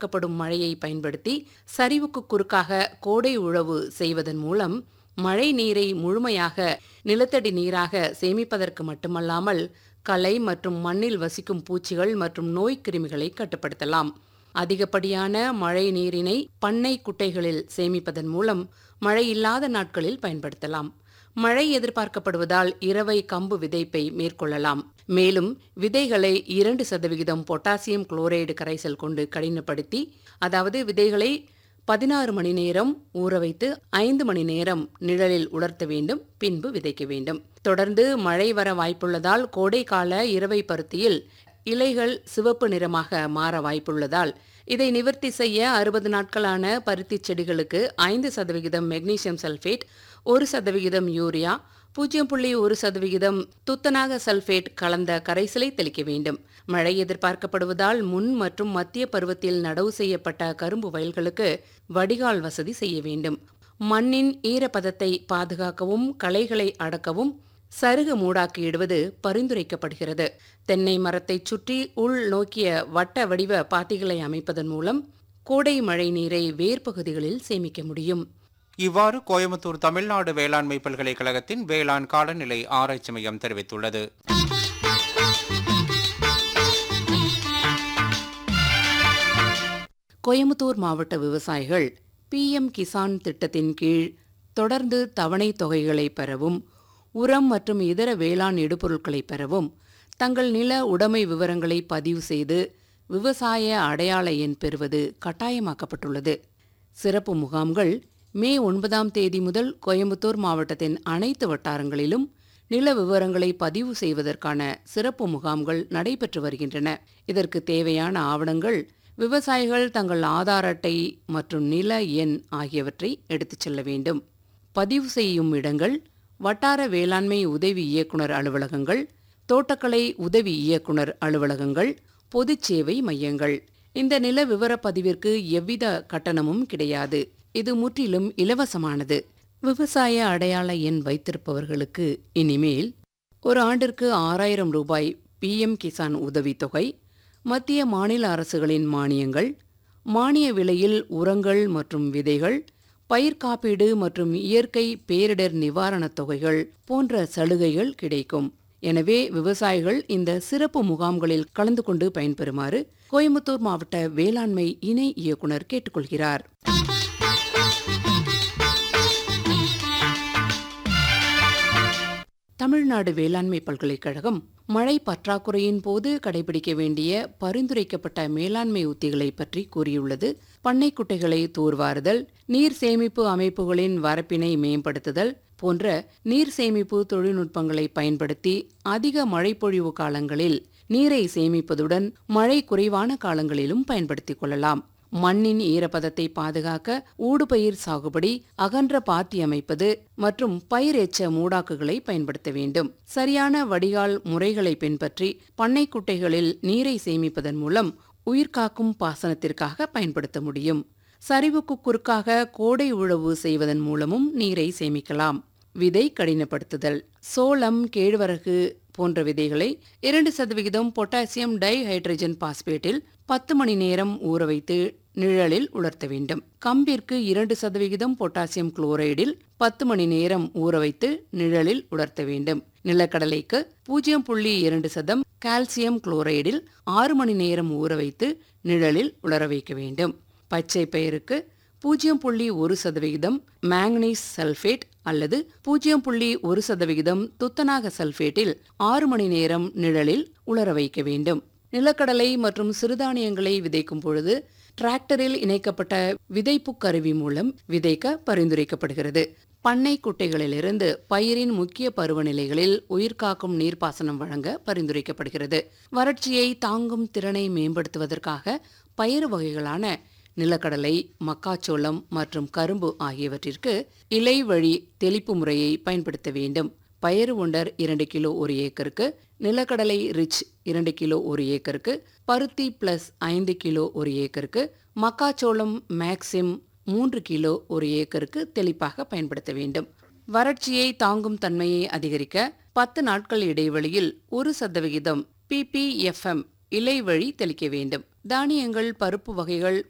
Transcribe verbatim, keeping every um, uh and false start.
எதிர்பார்க்கப்படும் மழையை பயன்படுத்தி சரிவுக்கு குறுக்காக கோடை உழவு செய்வதன் மூலம் மழை நீரை முழுமையாக நிலத்தடி நீராக சேமிப்பதற்கு மட்டுமல்லாமல் களை மற்றும் மண்ணில் வசிக்கும் பூச்சிகள் மற்றும் நோய் கிருமிகளை கட்டுப்படுத்தலாம். அதிகப்படியான மழை நீரினை பண்ணை குட்டைகளில் சேமிப்பதன் மூலம் மழை இல்லாத நாட்களில் பயன்படுத்தலாம். மழை எதிர்பார்க்கப்படுவதால் இரவை கம்பு விதைப்பை மேற்கொள்ளலாம். மேலும் விதைகளை இரண்டு சதவிகிதம் பொட்டாசியம் குளோரைடு கரைசல் கொண்டு கடினப்படுத்தி, அதாவது விதைகளை பதினாறு மணி நேரம் ஊற வைத்து ஐந்து மணி நேரம் நிழலில் உலர்த்த வேண்டும். பின்பு விதைக்க வேண்டும். தொடர்ந்து மழை வர வாய்ப்புள்ளதால் கோடைக்கால இரவை பருத்தியில் இலைகள் சிவப்பு நிறமாக மாற வாய்ப்புள்ளதால் இதை நிவர்த்தி செய்ய அறுபது நாட்களான பருத்தி செடிகளுக்கு ஐந்து சதவிகிதம் மெக்னீசியம் சல்பேட், ஒரு சதவிகிதம் யூரியா, பூஜ்ஜியம் புள்ளி ஒரு சதவிகிதம் துத்தநாக சல்பேட் கலந்த கரைசலை தெளிக்க வேண்டும். மழை எதிர்பார்க்கப்படுவதால் முன் மற்றும் மத்திய பருவத்தில் நடவு செய்யப்பட்ட கரும்பு வயல்களுக்கு வடிகால் வசதி செய்ய வேண்டும். மண்ணின் ஈரப்பதத்தை பாதுகாக்கவும் களைகளை அடக்கவும் சருகு மூடாக்கியிடுவது பரிந்துரைக்கப்படுகிறது. தென்னை மரத்தை சுற்றி உள் நோக்கிய வட்ட வடிவ பாத்திகளை அமைப்பதன் மூலம் கோடை மழை நீரை வேர்பகுதிகளில் சேமிக்க முடியும். இவ்வாறு கோயம்புத்தூர் தமிழ்நாடு வேளாண்மை பல்கலைக்கழகத்தின் வேளாண் காலநிலை ஆராய்ச்சி மையம் தெரிவித்துள்ளது. கோயம்புத்தூர் மாவட்ட விவசாயிகள் பி எம் கிசான் திட்டத்தின் கீழ் தொடர்ந்து தவணை தொகைகளை பெறவும், உரம் மற்றும் இதர வேளாண் இடுபொருட்களை பெறவும் தங்கள் நில உடைமை விவரங்களை பதிவு செய்து விவசாய அடையாள எண் பெறுவது கட்டாயமாக்கப்பட்டுள்ளது. சிறப்பு முகாம்கள் மே ஒன்பதாம் தேதி முதல் கோயம்புத்தூர் மாவட்டத்தின் அனைத்து வட்டாரங்களிலும் நில விவரங்களை பதிவு செய்வதற்கான சிறப்பு முகாம்கள் நடைபெற்று வருகின்றன. இதற்கு தேவையான ஆவணங்கள் விவசாயிகள் தங்கள் ஆதார் அட்டை மற்றும் நில எண் ஆகியவற்றை எடுத்துச் செல்ல வேண்டும். பதிவு செய்யும் இடங்கள் வட்டார வேளாண்மை உதவி இயக்குனர் அலுவலகங்கள், தோட்டக்கலை உதவி இயக்குனர் அலுவலகங்கள், பொதுச் சேவை மையங்கள். இந்த நில விவர பதிவிற்கு எவ்வித கட்டணமும் கிடையாது. இது முற்றிலும் இலவசமானது. விவசாய அடையாள எண் வைத்திருப்பவர்களுக்கு இனிமேல் ஒரு ஆண்டிற்கு ஆறாயிரம் ரூபாய் பி எம் கிசான் உதவித்தொகை, மத்திய மாநில அரசுகளின் மானியங்கள், மானிய விலையில் உரங்கள் மற்றும் விதைகள், பயிர் காப்பீடு மற்றும் இயற்கை பேரிடர் நிவாரணத் தொகைகள் போன்ற சலுகைகள் கிடைக்கும். எனவே விவசாயிகள் இந்த சிறப்பு முகாம்களில் கலந்து கொண்டு பயன்பெறுமாறு கோயம்புத்தூர் மாவட்ட வேளாண்மை இணை இயக்குனர் கேட்டுக்கொள்கிறார். தமிழ்நாடு வேளாண்மை பல்கலைக்கழகம் மழை பற்றாக்குறையின் போது கடைபிடிக்க வேண்டிய பரிந்துரைக்கப்பட்ட மேலாண்மை உத்திகளை பற்றி கூறியுள்ளது. பண்ணைக்குட்டைகளை தூர்வாறுதல், நீர் சேமிப்பு அமைப்புகளின் வரப்பினை மேம்படுத்துதல் போன்ற நீர் சேமிப்பு தொழில்நுட்பங்களை பயன்படுத்தி அதிக மழைப்பொழிவு காலங்களில் நீரை சேமிப்பதுடன் மழை குறைவான காலங்களிலும் பயன்படுத்திக் கொள்ளலாம். மண்ணின் ஈரப்பதத்தை பாதுகாக்க ஊடுபயிர் சாகுபடி, அகன்ற பாத்தி அமைப்பது மற்றும் பயிர் எச்ச மூடாக்குகளை பயன்படுத்த வேண்டும். சரியான வடிகால் முறைகளை பின்பற்றி பண்ணைக்குட்டைகளில் நீரை சேமிப்பதன் மூலம் உயிர்காக்கும் பாசனத்திற்காக பயன்படுத்த முடியும். சரிவுக்கு குறுக்காக கோடை உழவு செய்வதன் மூலமும் நீரை சேமிக்கலாம். விதை கடினப்படுத்துதல். சோளம், கேழ்வரகு போன்ற விதைகளை இரண்டு சதவிகிதம் பொட்டாசியம் டை ஹைட்ரஜன் பாஸ்பேட்டில் பத்து மணி நேரம் ஊற வைத்து நிழலில் உலர்த்த வேண்டும். கம்பிற்கு இரண்டு சதவிகிதம் பொட்டாசியம் குளோரைடில் பத்து மணி நேரம் ஊற வைத்து நிழலில் உலர்த்த வேண்டும். நிலக்கடலைக்கு பூஜ்ஜியம் புள்ளி இரண்டு சதம் கால்சியம் குளோரைடில் ஆறு மணி நேரம் ஊற வைத்து நிழலில் உலர வைக்க வேண்டும். பச்சை பயிருக்கு பூஜ்ஜியம் புள்ளி ஒரு சதவிகிதம் மேங்கனீஸ் சல்பேட் அல்லது பூஜ்ஜியம் புள்ளி ஒரு சதவிகிதம் துத்தநாக சல்பேட்டில் ஆறு மணி நேரம் நிழலில் உலர வைக்க வேண்டும். நிலக்கடலை மற்றும் சிறுதானியங்களை விதைக்கும் பொழுது டிராக்டரில் இணைக்கப்பட்ட விதைப்பு கருவி மூலம் விதைக்க பரிந்துரைக்கப்படுகிறது. பண்ணை குட்டைகளிலிருந்து பயிரின் முக்கிய பருவநிலைகளில் உயிர்காக்கும் நீர்ப்பாசனம் வழங்க பரிந்துரைக்கப்படுகிறது. வறட்சியை தாங்கும் திறனை மேம்படுத்துவதற்காக பயிறு வகைகளான நிலக்கடலை, மக்காச்சோளம் மற்றும் கரும்பு ஆகியவற்றிற்கு இலை வழி தெளிப்பு முறையை பயன்படுத்த வேண்டும். பயறு ஒண்டர் இரண்டு கிலோ ஒரு ஏக்கருக்கு, நிலக்கடலை ரிச் இரண்டு கிலோ ஒரு ஏக்கருக்கு, பருத்தி பிளஸ் ஐந்து கிலோ ஒரு ஏக்கருக்கு, மக்காச்சோளம் மேக்சிம் மூன்று கிலோ ஒரு ஏக்கருக்கு தெளிப்பாக பயன்படுத்த வேண்டும். வறட்சியை தாங்கும் தன்மையை அதிகரிக்க பத்து நாட்கள் இடைவெளியில் ஒரு சதவிகிதம் பி பி எஃப் எம் இலை வழி தெளிக்க வேண்டும். தானியங்கள், பருப்பு வகைகள்